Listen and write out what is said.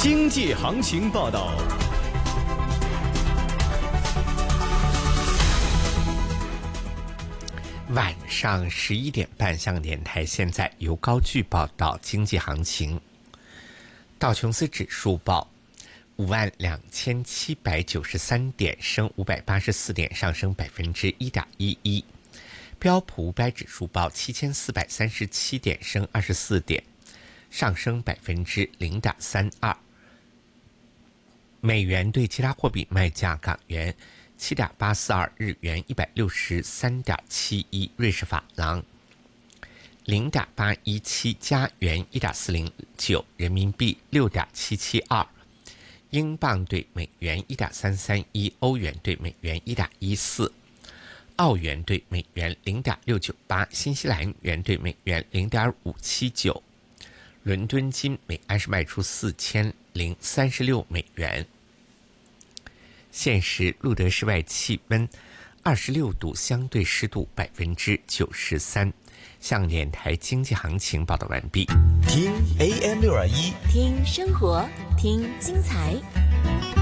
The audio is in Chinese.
经济行情报道。 晚上11点半，香港电台现在由高炬报道经济行情。道琼斯指数报52793点，升584点，上升1.11%。标普500指数报7437点，升24点，上升0.32%。美元对其他货币卖价：港元7.842，日元163.71，瑞士法郎0.817，加元1.409，人民币6.772，英镑对美元1.331，欧元对美元1.14，澳元对美元0.698，新西兰元对美元0.579。伦敦金每安士卖出4036美元。现时录得室外气温26度，相对湿度93%。香港电台经济行情报道完毕。 听 AM621， 听生活，听精彩。